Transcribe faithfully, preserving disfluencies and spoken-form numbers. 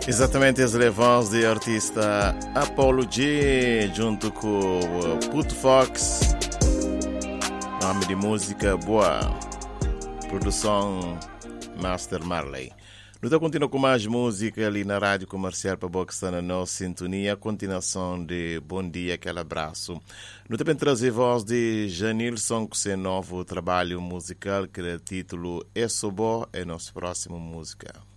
Exatamente, as voz de artista Apollo G junto com Puto Fox. Nome de música boa. Produção Master Marley. Nós continuamos com mais música ali na rádio comercial para boa que está na nossa sintonia. Continuação de Bom Dia, aquele abraço. Nós também trazer voz de Janilson com seu novo trabalho musical que é o título É Sobó, é nossa próxima música.